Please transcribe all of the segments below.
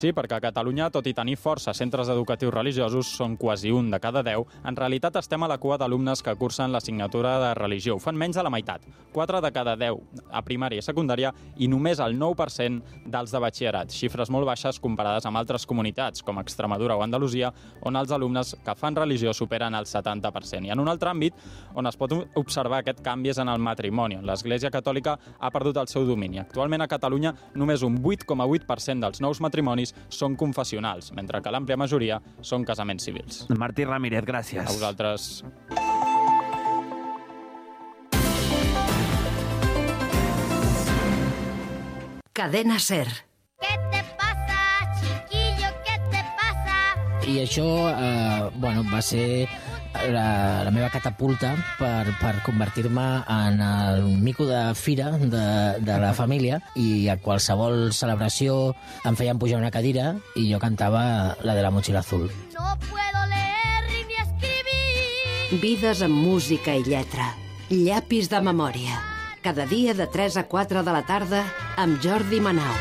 Sí, perquè a Catalunya, tot i tenir força centres educatius religiosos, són quasi 1 de cada 10. En realitat estem a la cua d'alumnes que cursen l'assignatura de religió. Ho fan menys de la meitat, 4 de cada 10 a primària i secundària i només el 9% dels de batxillerat. Xifres molt baixes comparades amb altres comunitats, com Extremadura o Andalusia, on els alumnes que fan religió superen el 70%. I en un altre àmbit on es pot observar aquest canvi és en el matrimoni, on l'Església Catòlica ha perdut el seu domini. Actualment a Catalunya només un 8,8% dels nous matrimonis són confessionals, mentre que l'àmplia majoria són casaments civils. Martí Ramírez, gràcies. A vosaltres. Cadena SER. ¿Qué te pasa, chiquillo? ¿Qué te pasa? I això, va ser la meva catapulta per convertir-me en el mico de fira de la família, i a qualsevol celebració em feien pujar una cadira i jo cantava la de la motxilla azul. No puedo leer ni escribir. Vides amb música i lletra. Llapis de memòria. Cada dia de 3 a 4 de la tarda amb Jordi Manau.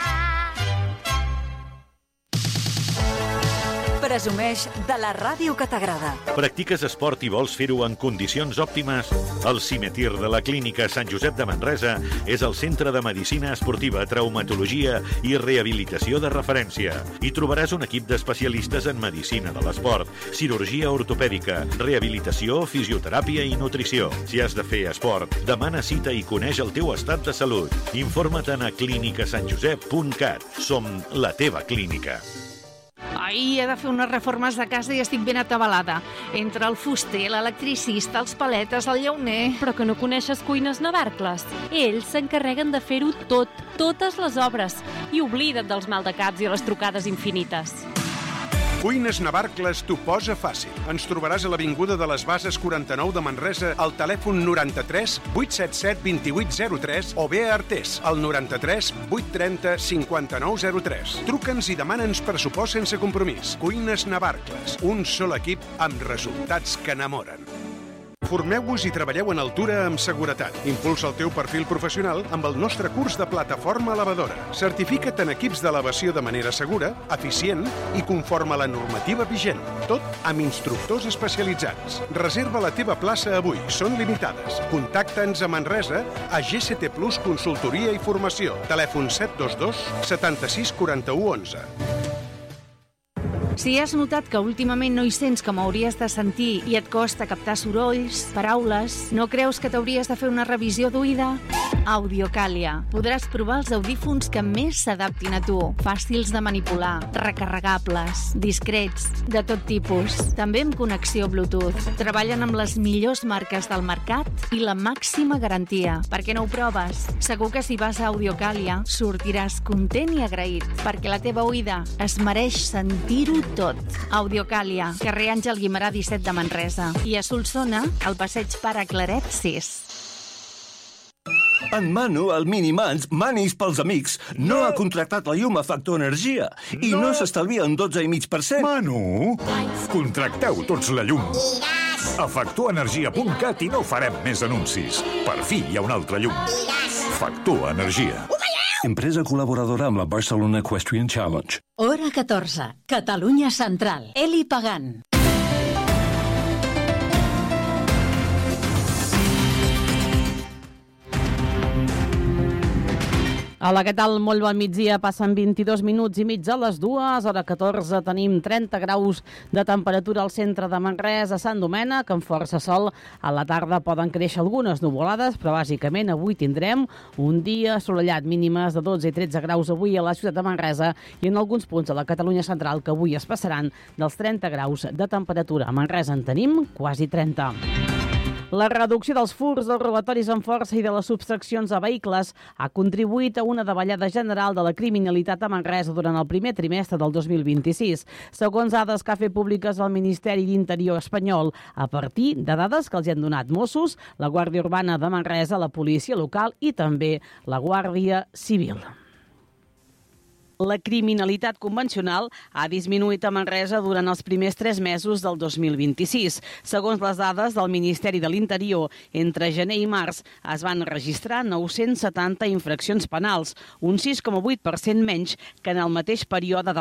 Presumeix de la ràdio que t'agrada. Practiques esport i vols fer-ho en condicions òptimes? El Cimetir de la Clínica Sant Josep de Manresa és el centre de medicina esportiva, traumatologia i rehabilitació de referència. Hi trobaràs un equip d'especialistes en medicina de l'esport, cirurgia ortopèdica, rehabilitació, fisioteràpia i nutrició. Si has de fer esport, demana cita i coneix el teu estat de salut. Informa't a clinicasantjosep.cat. Som la teva clínica. Ai, he de fer unes reformes de casa i estic ben atabalada. Entre el fuster, l'electricista, els paletes, el llauner... Però que no coneixes Cuines Navarcles? Ells s'encarreguen de fer-ho tot, totes les obres. I oblida't dels maldecaps i les trucades infinites. Cuines Navarcles t'ho posa fàcil. Ens trobaràs a l'Avinguda de les Bases 49 de Manresa al telèfon 93 877 2803 o bé a Artés al 93 830 5903. Truca'ns i demana'ns pressupost sense compromís. Cuines Navarcles, un sol equip amb resultats que enamoren. Formeu-vos i treballeu en altura amb seguretat. Impulsa el teu perfil professional amb el nostre curs de plataforma elevadora. Certifica't en equips d'elevació de manera segura, eficient i conforme a la normativa vigent. Tot amb instructors especialitzats. Reserva la teva plaça avui. Són limitades. Contacta'ns a Manresa a GCT Plus Consultoria i Formació. Telèfon 722 76 41 11. Si has notat que últimament no hi sents com hauries de sentir i et costa captar sorolls, paraules, no creus que t'hauries de fer una revisió d'oïda? Audiocàlia. Podràs provar els audífons que més s'adaptin a tu. Fàcils de manipular, recarregables, discrets, de tot tipus. També amb connexió Bluetooth. Treballen amb les millors marques del mercat i la màxima garantia. Per què no ho proves? Segur que si vas a Audiocàlia sortiràs content i agraït, perquè la teva oïda es mereix sentir-ho tot. Audiocàlia, carrer Àngel Guimerà 17 de Manresa. I a Solsona, al passeig Pare Claret 6. En Manu, el Minimans, Manis pels amics, no ha contractat la llum a Factor Energia i no s'estalvia un 12,5%. Manu, contracteu tots la llum. A factorenergia.cat i no farem més anuncis. Per fi hi ha una altra llum. Factor Energia. Empresa col·laboradora amb la Barcelona Equestrian Challenge. Hora 14. Catalunya Central. Eli Pagant. Hola, què tal? Molt bon migdia. Passen 22 minuts i mig a les 2. Hora 14 tenim 30 graus de temperatura al centre de Manresa, a Sant Domènec, amb força sol. A la tarda poden créixer algunes nuvolades, però bàsicament avui tindrem un dia assolellat, mínimes de 12 i 13 graus avui a la ciutat de Manresa i en alguns punts a la Catalunya central que avui es passaran dels 30 graus de temperatura. A Manresa en tenim quasi 30. La reducció dels furts, dels robatoris amb força i de les subtraccions a vehicles ha contribuït a una davallada general de la criminalitat a Manresa durant el primer trimestre del 2026, segons dades que ha fet públiques el Ministeri d'Interior espanyol, a partir de dades que els han donat Mossos, la Guàrdia Urbana de Manresa, la policia local i també la Guàrdia Civil. La criminalitat convencional ha disminuït a Manresa durant els primers 3 mesos del 2026. Segons les dades del Ministeri de l'Interior, entre gener i març es van registrar 970 infraccions penals, un 6,8% menys que en el mateix període de